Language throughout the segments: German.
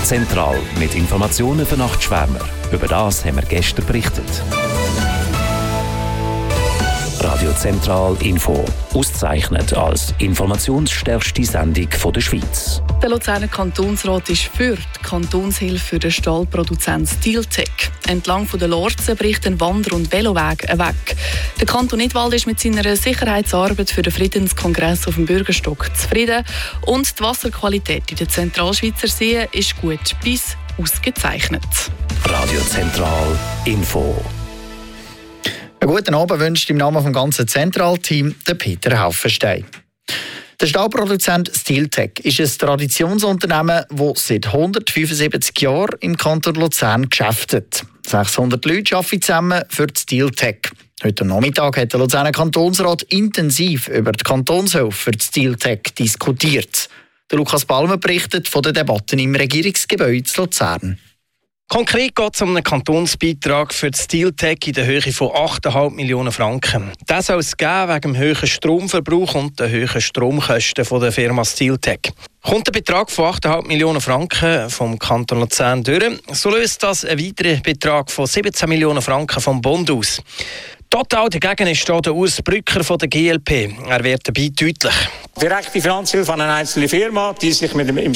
Zentral mit Informationen für Nachtschwärmer. Über das haben wir gestern berichtet. Radio Zentral Info. Ausgezeichnet als informationsstärkste Sendung der Schweiz. Der Luzerner Kantonsrat ist für die Kantonshilfe für den Stahlproduzent Steeltec. Entlang der Lorzen bricht ein Wander- und Veloweg weg. Der Kanton Nidwald ist mit seiner Sicherheitsarbeit für den Friedenskongress auf dem Bürgerstock zufrieden. Und die Wasserqualität in den Zentralschweizer Seen ist gut bis ausgezeichnet. Radio Zentral Info. Einen guten Abend wünscht im Namen des ganzen Zentralteam der Peter Haufenstein. Der Stahlproduzent Steeltec ist ein Traditionsunternehmen, das seit 175 Jahren im Kanton Luzern geschäftet. 600 Leute arbeiten zusammen für die Steeltec. Heute Nachmittag hat der Luzerner Kantonsrat intensiv über die Kantonshilfe für die Steeltec diskutiert. Der Lukas Palmer berichtet von den Debatten im Regierungsgebäude zu Luzern. Konkret geht es um einen Kantonsbeitrag für die Steeltec in der Höhe von 8,5 Millionen Franken. Das soll es geben wegen dem hohen Stromverbrauch und den hohen Stromkosten der Firma Steeltec. Kommt der Betrag von 8,5 Millionen Franken vom Kanton Luzern durch, so löst das einen weiteren Betrag von 17 Millionen Franken vom Bund aus. Total dagegen steht der Urs Brücker von der GLP. Er wird dabei deutlich. Direkte Finanzhilfe an eine einzelne Firma, die sich im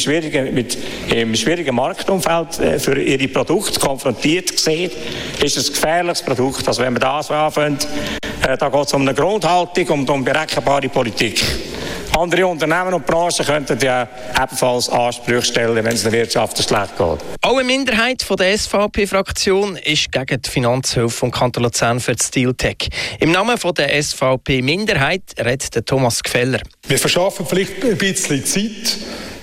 schwierigen Marktumfeld für ihre Produkte konfrontiert sieht, ist ein gefährliches Produkt. Also wenn man das anfängt, da geht es um eine Grundhaltung und um berechenbare Politik. Andere Unternehmen und Branchen könnten ja ebenfalls Ansprüche stellen, wenn es der Wirtschaft schlecht geht. Auch eine Minderheit von der SVP-Fraktion ist gegen die Finanzhilfe vom Kanton Luzern für die Steeltec. Im Namen von der SVP-Minderheit redet Thomas Gfeller. Wir verschaffen vielleicht ein bisschen Zeit,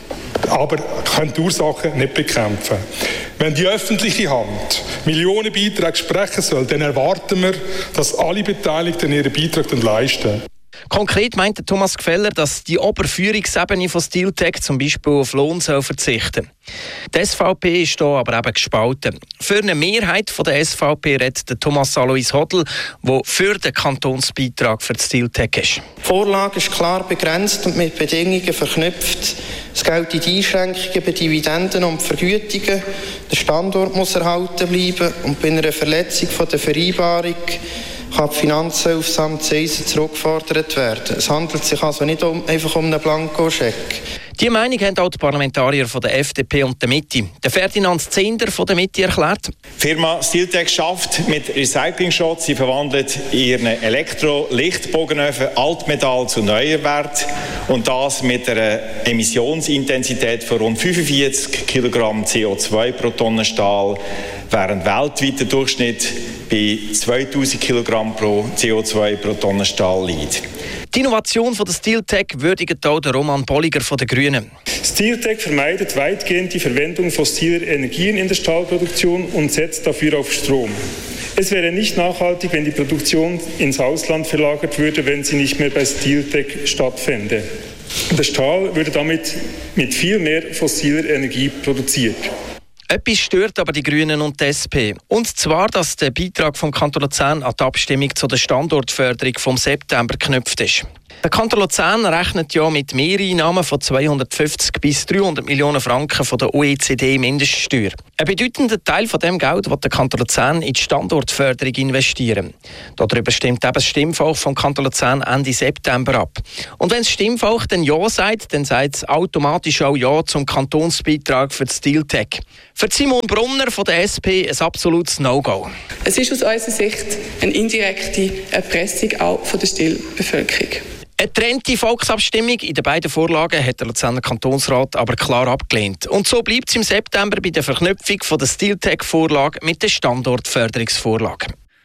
aber können die Ursachen nicht bekämpfen. Wenn die öffentliche Hand Millionenbeiträge sprechen soll, dann erwarten wir, dass alle Beteiligten ihren Beitrag leisten. Konkret meint Thomas Gfeller, dass die Oberführungsebene von Steeltec zum Beispiel auf Lohn verzichten soll. Die SVP ist hier aber eben gespalten. Für eine Mehrheit der SVP redet Thomas Alois Hodl, der für den Kantonsbeitrag für die Steeltec ist. Die Vorlage ist klar begrenzt und mit Bedingungen verknüpft. Es gelten die Einschränkungen bei Dividenden und Vergütungen. Der Standort muss erhalten bleiben und bei einer Verletzung der Vereinbarung kann die Finanzhilfe samt Zinsen zurückgefordert werden. Es handelt sich also nicht einfach um einen Blankoscheck. Die Meinung haben auch die Parlamentarier von der FDP und der Mitte. Der Ferdinand Zehnder von der Mitte erklärt: Die Firma Steeltec schafft mit Recycling-Schutz. Sie verwandelt ihren Elektro-Lichtbogenöfen Altmetall zu Neuerwert und das mit einer Emissionsintensität von rund 45 Kilogramm CO2 pro Tonne Stahl, während weltweit der Durchschnitt bei 2000 Kilogramm pro CO2 pro Tonne Stahl liegt. Die Innovation von der Steeltec würdigt auch der Roman Bolliger von den Grünen. Steeltec vermeidet weitgehend die Verwendung fossiler Energien in der Stahlproduktion und setzt dafür auf Strom. Es wäre nicht nachhaltig, wenn die Produktion ins Ausland verlagert würde, wenn sie nicht mehr bei Steeltec stattfände. Der Stahl würde damit mit viel mehr fossiler Energie produziert. Etwas stört aber die Grünen und die SP. Und zwar, dass der Beitrag vom Kanton Luzern an die Abstimmung zu der Standortförderung vom September geknüpft ist. Der Kanton Luzern rechnet ja mit Mehreinnahmen von 250 bis 300 Millionen Franken von der OECD-Mindeststeuer. Ein bedeutender Teil von dem Geld will der Kanton Luzern in die Standortförderung investieren. Darüber stimmt eben das Stimmvolk vom Kanton Luzern Ende September ab. Und wenn das Stimmvolk dann Ja sagt, dann sagt es automatisch auch Ja zum Kantonsbeitrag für die Steeltec. Für Simon Brunner von der SP ein absolutes No-Go. Es ist aus unserer Sicht eine indirekte Erpressung auch von der Stillbevölkerung. Eine getrennte Volksabstimmung in den beiden Vorlagen hat der Luzerner Kantonsrat aber klar abgelehnt. Und so bleibt es im September bei der Verknüpfung von der Steeltec-Vorlage mit der Standortförderungsvorlage.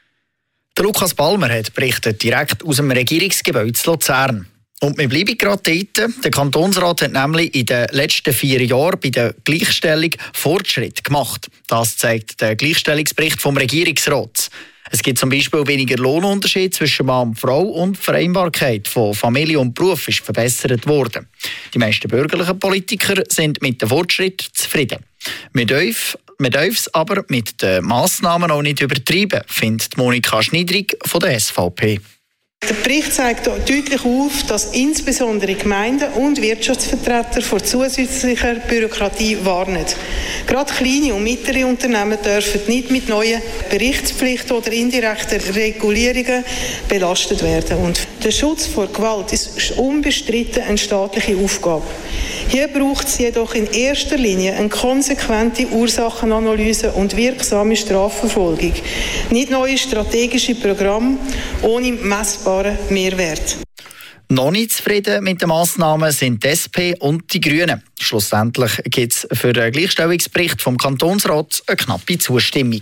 Der Lukas Palmer hat berichtet direkt aus dem Regierungsgebäude zu Luzern. Und wir bleiben gerade dort. Der Kantonsrat hat nämlich in den letzten 4 Jahren bei der Gleichstellung Fortschritt gemacht. Das zeigt der Gleichstellungsbericht vom Regierungsrat. Es gibt zum Beispiel weniger Lohnunterschied zwischen Mann und Frau und die Vereinbarkeit von Familie und Beruf ist verbessert worden. Die meisten bürgerlichen Politiker sind mit dem Fortschritt zufrieden. Wir dürfen es aber mit den Massnahmen auch nicht übertreiben, findet Monika Schniedrig von der SVP. Der Bericht zeigt deutlich auf, dass insbesondere Gemeinden und Wirtschaftsvertreter vor zusätzlicher Bürokratie warnen. Gerade kleine und mittlere Unternehmen dürfen nicht mit neuen Berichtspflichten oder indirekten Regulierungen belastet werden. Und der Schutz vor Gewalt ist unbestritten eine staatliche Aufgabe. Hier braucht es jedoch in erster Linie eine konsequente Ursachenanalyse und wirksame Strafverfolgung. Nicht neue strategische Programme ohne messbaren Mehrwert. Noch nicht zufrieden mit den Massnahmen sind die SP und die Grünen. Schlussendlich gibt es für den Gleichstellungsbericht vom Kantonsrat eine knappe Zustimmung.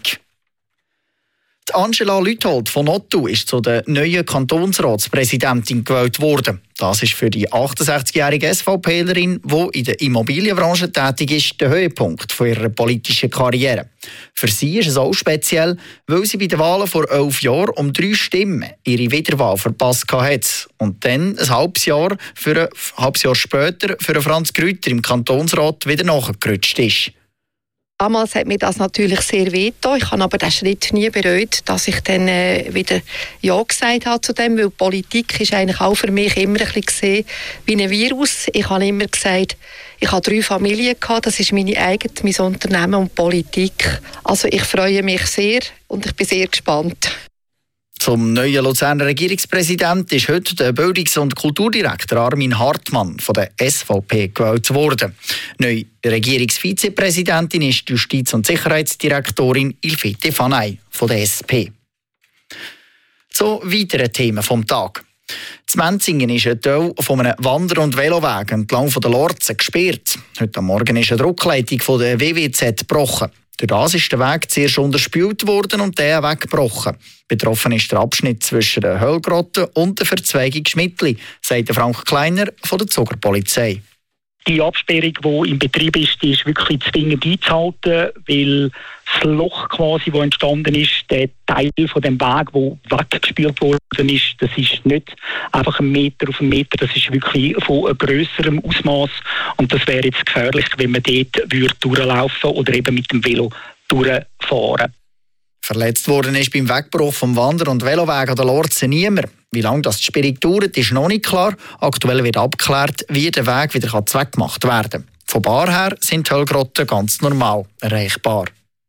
Die Angela Lüthold von Nottu ist zu der neuen Kantonsratspräsidentin gewählt worden. Das ist für die 68-jährige SVPlerin, die in der Immobilienbranche tätig ist, der Höhepunkt von ihrer politischen Karriere. Für sie ist es auch speziell, weil sie bei den Wahlen vor 11 Jahren um 3 Stimmen ihre Wiederwahl verpasst hat und dann ein halbes Jahr später für Franz Grüter im Kantonsrat wieder nachgerutscht ist. Damals hat mir das natürlich sehr wehgetan. Ich habe aber den Schritt nie bereut, dass ich dann wieder Ja gesagt habe zu dem, weil Politik ist eigentlich auch für mich immer ein bisschen gesehen wie ein Virus. Ich habe immer gesagt, ich habe 3 Familien gehabt, das ist meine eigene, mein Unternehmen und Politik. Also ich freue mich sehr und ich bin sehr gespannt. Zum neuen Luzerner Regierungspräsident ist heute der Bildungs- und Kulturdirektor Armin Hartmann von der SVP gewählt worden. Neue Regierungsvizepräsidentin ist die Justiz- und Sicherheitsdirektorin Ilfete Fanay von der SP. Zu weiteren Themen vom Tag. In Menzingen ist ein Teil von einem Wander- und Veloweg entlang der Lorze gesperrt. Heute Morgen ist eine Druckleitung von der WWZ gebrochen. Durch das ist der Weg zuerst unterspült worden und der Weg gebrochen. Betroffen ist der Abschnitt zwischen der Höllgrotte und der Verzweigung Schmidtli, sagt Frank Kleiner von der Zugerpolizei. Die Absperrung, die im Betrieb ist, die ist wirklich zwingend einzuhalten, weil das Loch, quasi, das entstanden ist, der Teil von dem Weg, der weggespült worden ist, das ist nicht einfach 1 Meter auf 1 Meter, das ist wirklich von einem grösseren Ausmaß und das wäre jetzt gefährlich, wenn man dort durchlaufen oder eben mit dem Velo durchfahren. Verletzt worden ist beim Wegbruch vom Wander- und Veloweg an der Lorze niemand. Wie lange das die Sperrung dauert, ist noch nicht klar. Aktuell wird abgeklärt, wie der Weg wieder zweckgemacht werden kann. Von Bar her sind die Höllgrotten ganz normal erreichbar.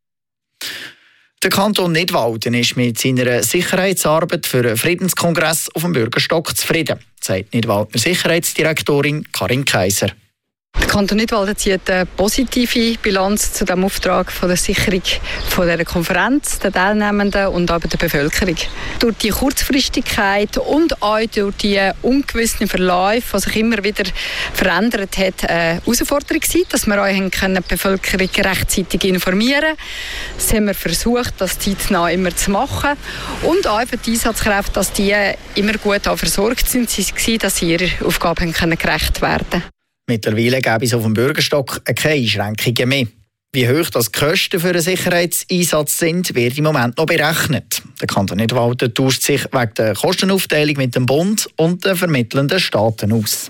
Der Kanton Nidwalden ist mit seiner Sicherheitsarbeit für einen Friedenskongress auf dem Bürgerstock zufrieden, sagt Nidwaldner Sicherheitsdirektorin Karin Kaiser. Der Kanton Nidwalden zieht eine positive Bilanz zu dem Auftrag von der Sicherung von dieser Konferenz, der Teilnehmenden und aber der Bevölkerung. Durch die Kurzfristigkeit und auch durch die ungewissen Verläufe, die sich immer wieder verändert hat, eine Herausforderung gewesen, dass wir euch die Bevölkerung rechtzeitig informieren können. Das haben wir versucht, das zeitnah immer zu machen. Und auch für die Einsatzkräfte, dass die immer gut versorgt sind, dass sie ihrer Aufgabe gerecht werden können. Mittlerweile gäbe es auf dem Bürgerstock keine Einschränkungen mehr. Wie hoch die Kosten für einen Sicherheitseinsatz sind, wird im Moment noch berechnet. Der Kanton Nidwalden tauscht sich wegen der Kostenaufteilung mit dem Bund und den vermittelnden Staaten aus.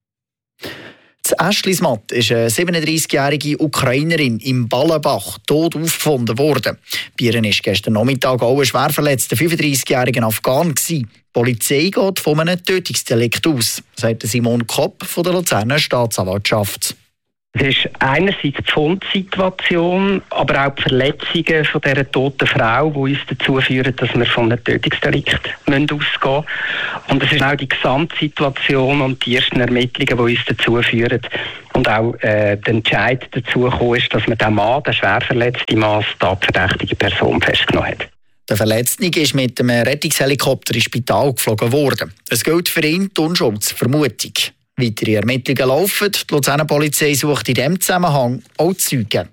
In Äschlismatt ist eine 37-jährige Ukrainerin im Ballenbach tot aufgefunden worden. Bei ihr war gestern Nachmittag auch ein schwer verletzter 35-jähriger Afghan. Die Polizei geht von einem Tötungsdelikt aus, sagt Simon Kopp von der Luzerner Staatsanwaltschaft. Es ist einerseits die Fundsituation, aber auch die Verletzungen von dieser toten Frau, die uns dazu führen, dass wir von einem Tötungsdelikt ausgehen müssen. Und es ist auch die Gesamtsituation und die ersten Ermittlungen, die uns dazu führen. Und auch der Entscheid dazu gekommen ist, dass man den Mann, den schwer verletzten Mann, als tatverdächtige Person festgenommen hat. Der Verletzte ist mit einem Rettungshelikopter ins Spital geflogen worden. Es gilt für ihn die Unschuldsvermutung. Weitere Ermittlungen laufen. Die Luzerner Polizei sucht in diesem Zusammenhang auch Zeugen.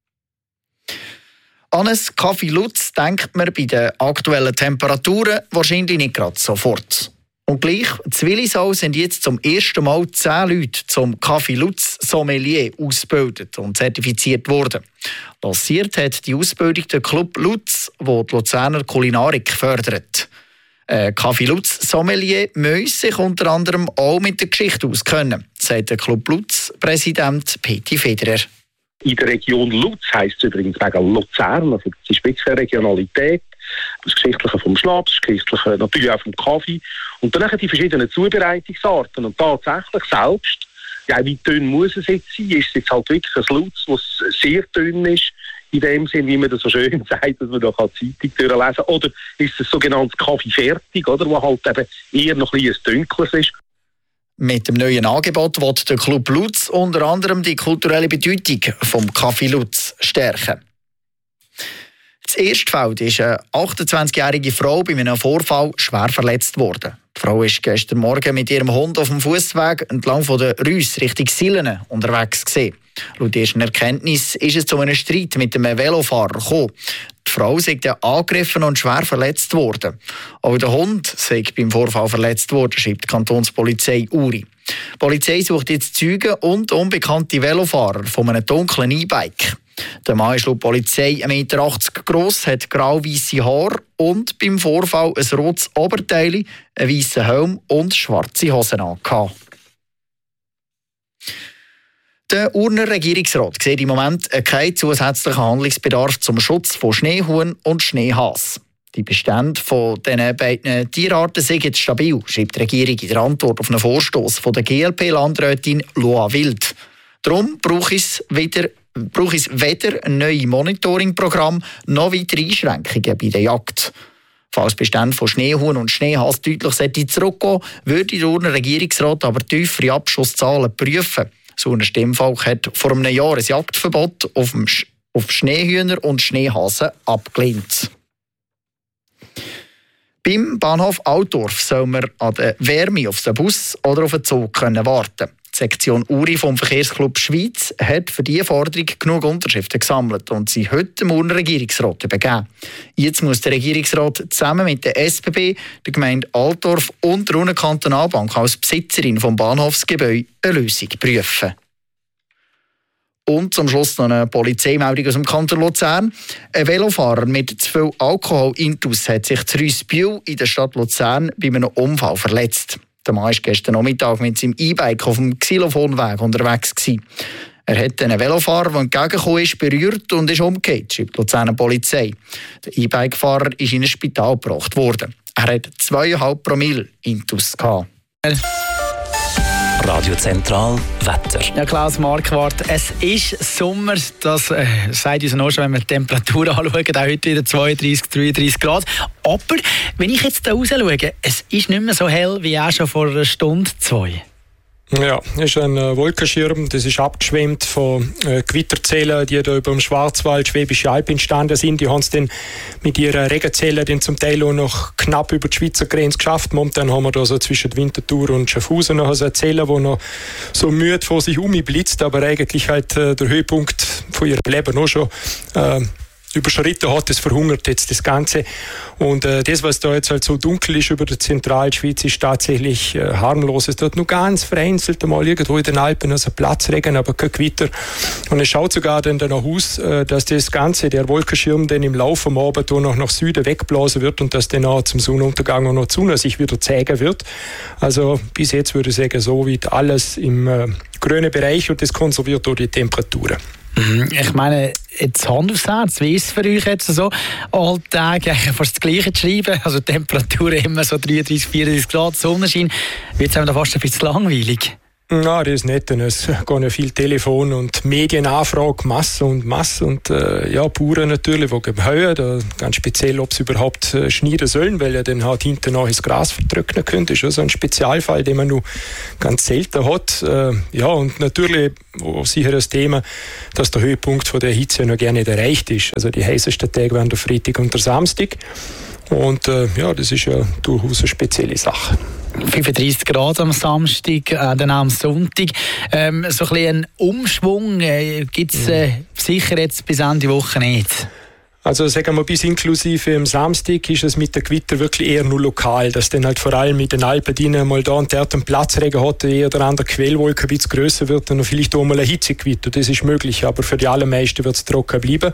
An ein Café Lutz denkt man bei den aktuellen Temperaturen wahrscheinlich nicht gerade sofort. Und gleich, in Willisau sind jetzt zum ersten Mal 10 Leute zum Café Lutz Sommelier ausgebildet und zertifiziert worden. Lanciert hat die Ausbildung der Club Lutz, der die Luzerner Kulinarik fördert. Café Lutz Sommelier muss sich unter anderem auch mit der Geschichte auskennen, sagt der Club Lutz Präsident Peti Federer. In der Region Lutz heisst es übrigens wegen Luzern, also das ist wirklich eine Regionalität. Das Geschichtliche vom Schnaps, das Geschichtliche natürlich auch vom Kaffee. Und dann die verschiedenen Zubereitungsarten. Und tatsächlich selbst ja, wie dünn muss es jetzt sein? Ist es jetzt halt wirklich ein Lutz, was sehr dünn ist, in dem Sinn, wie man das so schön sagt, dass man da Zeitung durchlesen kann? Oder ist es sogenanntes Kaffee fertig, oder, wo halt eben eher noch ein bisschen dunkles ist? Mit dem neuen Angebot will der Club Lutz unter anderem die kulturelle Bedeutung vom Kaffee Lutz stärken. Das Erstfeld ist eine 28-jährige Frau bei einem Vorfall schwer verletzt worden. Die Frau war gestern Morgen mit ihrem Hund auf dem Fußweg entlang von der Rüss Richtung Silene unterwegs gewesen. Laut ersten Erkenntnis ist es zu einem Streit mit einem Velofahrer gekommen. Die Frau sei dann angegriffen und schwer verletzt worden. Auch der Hund sei beim Vorfall verletzt worden, schreibt die Kantonspolizei Uri. Die Polizei sucht jetzt Zeugen und unbekannte Velofahrer von einem dunklen E-Bike. Der Mann ist laut Polizei 1,80 Meter gross, hat grau-weisse Haare und beim Vorfall ein rotes Oberteil, einen weißen Helm und schwarze Hosen angehabt. Der Urner Regierungsrat sieht im Moment keinen zusätzlichen Handlungsbedarf zum Schutz von Schneehuhn und Schneehase. Die Bestände von diesen beiden Tierarten sind jetzt stabil, schreibt die Regierung in der Antwort auf einen Vorstoss von der GLP-Landrätin Loa Wild. Darum braucht es weder ein neues Monitoringprogramm noch weitere Einschränkungen bei der Jagd. Falls Bestände von Schneehuhn und Schneehase deutlich zurückgehen, würde der Urner Regierungsrat aber tiefere Abschusszahlen prüfen. Das Urner Stimmvolk hat vor einem Jahr ein Jagdverbot auf Schneehühner und Schneehasen abgelehnt. Beim Bahnhof Altdorf soll man an der Wärme auf den Bus oder auf den Zug warten können. Die Sektion Uri vom Verkehrsclub Schweiz hat für diese Forderung genug Unterschriften gesammelt und sie heute dem Urner Regierungsrat übergeben. Jetzt muss der Regierungsrat zusammen mit der SBB, der Gemeinde Altdorf und der Urner Kantonalbank als Besitzerin des Bahnhofsgebäudes eine Lösung prüfen. Und zum Schluss noch eine Polizeimeldung aus dem Kanton Luzern. Ein Velofahrer mit zu viel Alkohol intus hat sich zu Rüssbühl in der Stadt Luzern bei einem Unfall verletzt. Der Mann war gestern Nachmittag mit seinem E-Bike auf dem Xylophonweg unterwegs gewesen. Er hat einen Velofahrer, der entgegengekommen ist, berührt und ist umgekehrt, schreibt die Luzerner Polizei. Der E-Bike-Fahrer ist in ein Spital gebracht worden. Er hat 2,5 Promille intus gehabt. Radio Zentral Wetter. Ja, Klaus Marquardt, es ist Sommer, das sagt uns auch schon, wenn wir die Temperatur anschauen, auch heute wieder 32, 33 Grad. Aber wenn ich jetzt da raus schaue, es ist nicht mehr so hell wie auch schon vor einer Stunde, 2. Ja, das ist ein Wolkenschirm, das ist abgeschwemmt von Gewitterzellen, die da über dem Schwarzwald, Schwäbische Alb entstanden sind. Die haben es dann mit ihren Regenzellen dann zum Teil auch noch knapp über die Schweizer Grenze geschafft. Momentan haben wir da so zwischen Winterthur und Schaffhausen noch eine Zelle, die noch so müde vor sich blitzt, aber eigentlich halt der Höhepunkt von ihrem Leben auch schon überschritten hat, das verhungert jetzt das Ganze. Und das, was da jetzt halt so dunkel ist über der Zentralschweiz, ist tatsächlich harmlos. Es dort nur ganz vereinzelt einmal irgendwo in den Alpen also Platzregen, aber kein Gewitter. Und es schaut sogar dann danach aus, dass das Ganze, der Wolkenschirm, dann im Laufe des Abends noch nach Süden wegblasen wird und dass dann auch zum Sonnenuntergang auch noch die Sonne sich wieder zeigen wird. Also bis jetzt würde ich sagen, so wie alles im grünen Bereich und das konserviert auch die Temperaturen. Ich meine, jetzt Hand aufs Herz, wie ist es für euch jetzt so, Alltag fast das Gleiche zu schreiben, also Temperaturen immer so 33, 34 Grad, Sonnenschein, wird es einem da fast ein bisschen langweilig? Ja, das ist nicht, denn es gehen ja viel Telefon- und Medienanfragen, Masse und ja, Bauern natürlich, die geben ganz speziell, ob sie überhaupt schneiden sollen, weil ja dann halt hinten noch das Gras vertrocknen könnte. Das ist ja so ein Spezialfall, den man nur ganz selten hat. Ja, und natürlich auch sicher das Thema, dass der Höhepunkt von der Hitze noch gerne nicht erreicht ist. Also die heißesten Tage waren der Freitag und der Samstag. Und ja, das ist ja durchaus eine spezielle Sache. 35 Grad am Samstag, dann am Sonntag. So ein bisschen einen Umschwung gibt es sicher jetzt bis Ende Woche nicht. Also sagen wir, bis inklusive am Samstag ist es mit der Gewitter wirklich eher nur lokal, dass dann halt vor allem mit den Alpen mal da und dort einen Platzregen hat, der eher oder andere Quellwolke ein bisschen grösser wird und vielleicht auch mal ein Hitzegewitter. Das ist möglich, aber für die allermeisten wird es trocken bleiben.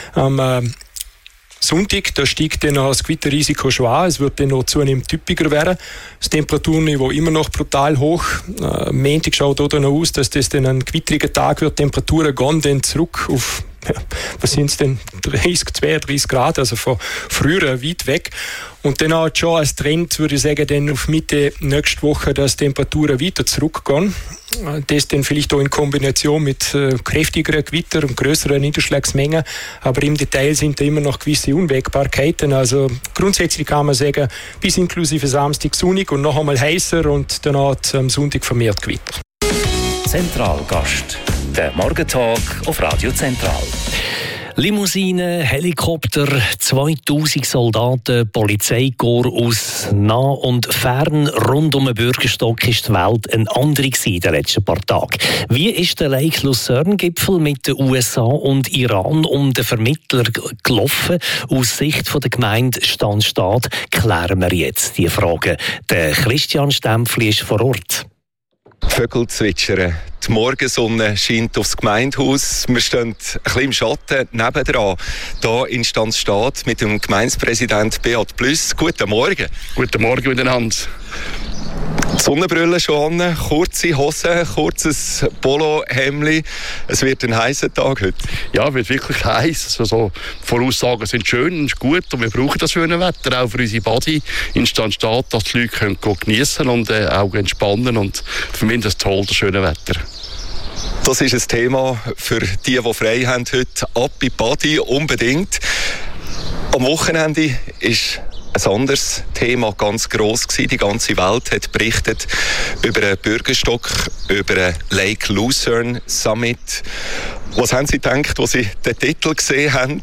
Sonntag, da steigt dann das Gewitterrisiko schon an. Es wird dann noch zunehmend typischer werden. Das Temperaturniveau immer noch brutal hoch. Montag schaut auch noch aus, dass das dann ein gewitteriger Tag wird. Temperaturen gehen dann zurück auf, was sind es denn, 30, 32 Grad, also von früher weit weg. Und dann hat schon als Trend, würde ich sagen, dann auf Mitte nächste Woche, dass Temperaturen weiter zurückgehen. das dann vielleicht auch in Kombination mit kräftigeren Gewitter und größeren Niederschlagsmengen. Aber im Detail sind da immer noch gewisse Unwägbarkeiten. Also grundsätzlich kann man sagen, bis inklusive Samstag sonnig und noch einmal heißer und danach am Sonntag vermehrt Gewitter. Zentralgast. Der Morgentag auf Radio Zentral. Limousinen, Helikopter, 2000 Soldaten, Polizeikorps aus nah und fern rund um den Bürgerstock ist die Welt eine andere in den letzten paar Tagen. Wie ist der Lake Lucerne-Gipfel mit den USA und Iran um den Vermittler gelaufen? Aus Sicht der Gemeinde Stand-Staat klären wir jetzt die Frage. Der Christian Stempfli ist vor Ort. Vögel zwitschern, die Morgensonne scheint aufs Gemeindehaus. Wir stehen ein bisschen im Schatten nebendran, hier in Stand-Staat mit dem Gemeindepräsident Beat Plüss. Guten Morgen. Guten Morgen miteinander. Die Sonnenbrille schon an, kurze Hosen, kurzes Polohemdli. Es wird ein heißer Tag heute. Ja, es wird wirklich heiß. Also, Voraussagen sind schön und gut und wir brauchen das schöne Wetter auch für unsere Body in Stand-Staat, dass die Leute geniessen und auch entspannen und für mich das toll, das schöne Wetter. Das ist ein Thema für die frei haben heute. Ab in die Body, unbedingt. Am Wochenende ist ein anderes Thema ganz gross gewesen. Die ganze Welt hat berichtet über einen Bürgerstock, über einen Lake Lucerne Summit. Was haben Sie gedacht, als Sie den Titel gesehen haben?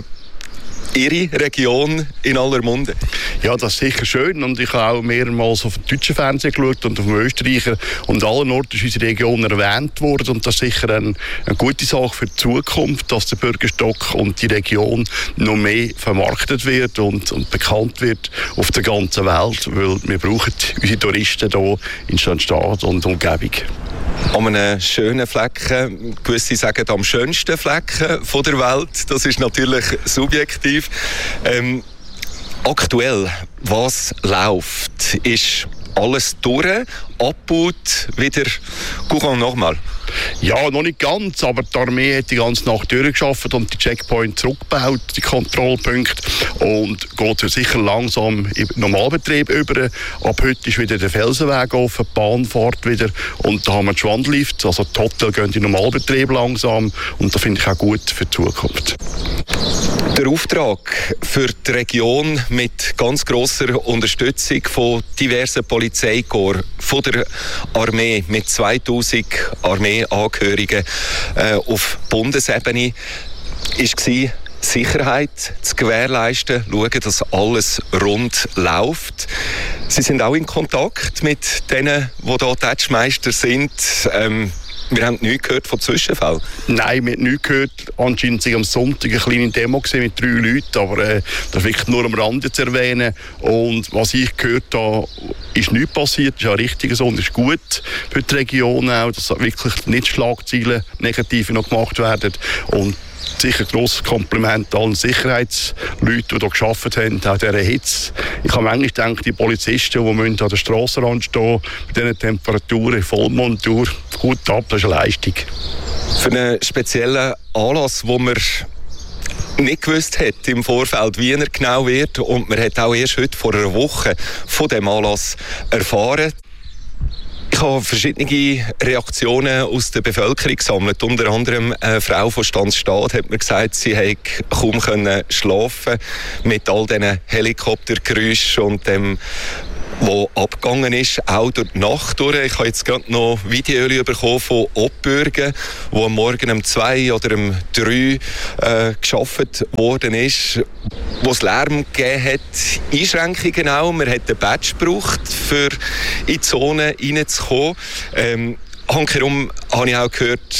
Ihre Region in aller Munde? Ja, das ist sicher schön und ich habe auch mehrmals auf den deutschen Fernsehen geschaut und auf dem Österreicher und an allen Orten ist unsere Region erwähnt worden und das ist sicher eine gute Sache für die Zukunft, dass der Bürgerstock und die Region noch mehr vermarktet wird und bekannt wird auf der ganzen Welt, weil wir brauchen unsere Touristen hier in Stand-Staat und Umgebung. An einem schönen Flecken, gewisse sagen am schönsten Flecken von der Welt, das ist natürlich subjektiv. Aktuell, was läuft? Ist alles durch, abgebaut, wieder Courant nochmal? Ja, noch nicht ganz, aber die Armee hat die ganze Nacht durchgearbeitet und die Checkpoints zurückgebaut, die Kontrollpunkte, und geht sicher langsam in Normalbetrieb über. Ab heute ist wieder der Felsenweg offen, die Bahn fährt wieder und da haben wir die Schwandlifts, also die Hotels gehen in Normalbetrieb langsam und das finde ich auch gut für die Zukunft. Der Auftrag für die Region mit ganz grosser Unterstützung von diversen Polizeikorps, von der Armee mit 2000 Armeeangehörigen auf Bundesebene war, Sicherheit zu gewährleisten, schauen, dass alles rund läuft. Sie sind auch in Kontakt mit denen, die hier Touchmeister sind. Wir haben nichts gehört von Zwischenfällen. Nein, wir haben nichts gehört. Anscheinend war am Sonntag eine kleine Demo mit 3 Leuten, aber das ist wirklich nur am Rande zu erwähnen. Und was ich gehört habe, ist nichts passiert. Das ist auch richtig so und ist gut für die Region auch, dass wirklich nicht Schlagzeilen negative noch gemacht werden. Und sicher ein grosses Kompliment allen Sicherheitsleuten, die hier gearbeitet haben, auch dieser Hitze. Ich habe manchmal gedacht, die Polizisten, die an der Strassenrand stehen, mit diesen Temperaturen, Vollmontur, gut ab, das ist eine Leistung. Für einen speziellen Anlass, wo man nicht gewusst hat im Vorfeld, wie er genau wird, und man hat auch erst heute vor einer Woche von diesem Anlass erfahren. Ich habe verschiedene Reaktionen aus der Bevölkerung gesammelt. Unter anderem eine Frau von Stand-Staat hat mir gesagt, sie hätte kaum schlafen mit all diesen Helikoptergeräuschen und dem, was abgegangen ist, auch durch die Nacht durch. Ich habe jetzt gerade noch Videos bekommen von Obbürgen, die am Morgen um 2 oder um 3 gearbeitet worden ist, wo es Lärm gegeben hat, Einschränkungen auch. Man hat einen Badge gebraucht, für in die Zone reinzukommen. Hankerum habe ich auch gehört,